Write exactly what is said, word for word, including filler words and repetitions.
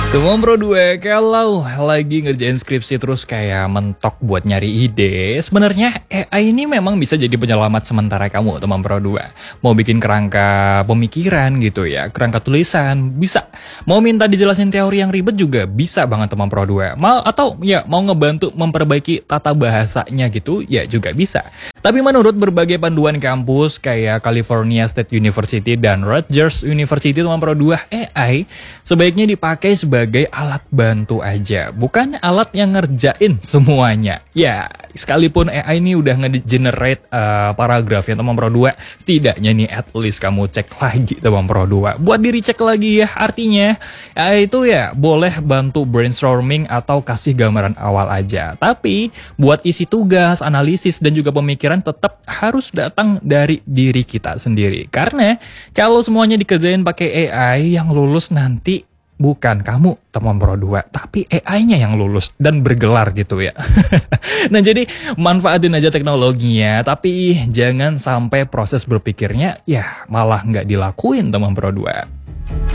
Teman Pro dua, kalau lagi ngerjain skripsi terus kayak mentok buat nyari ide, sebenarnya A I ini memang bisa jadi penyelamat sementara kamu, teman Pro dua. Mau bikin kerangka pemikiran gitu ya, kerangka tulisan, bisa. Mau minta dijelasin teori yang ribet juga bisa banget, teman Pro dua. Mau atau ya mau ngebantu memperbaiki tata bahasanya gitu, ya juga bisa. Tapi menurut berbagai panduan kampus kayak California State University dan Rutgers University, teman Pro dua, A I sebaiknya dipakai sebagai sebagai alat bantu aja, bukan alat yang ngerjain semuanya. Ya, sekalipun A I ini udah nge-generate uh, paragraf ya teman Pro dua, setidaknya nih at least kamu cek lagi teman Pro dua. Buat diri cek lagi ya, artinya A I itu ya boleh bantu brainstorming atau kasih gambaran awal aja. Tapi buat isi tugas, analisis, dan juga pemikiran tetap harus datang dari diri kita sendiri. Karena kalau semuanya dikerjain pakai A I, yang lulus nanti bukan kamu, teman Pro dua, tapi A I-nya yang lulus dan bergelar gitu ya. Nah, jadi manfaatin aja teknologinya, tapi jangan sampai proses berpikirnya ya malah nggak dilakuin, teman Pro dua.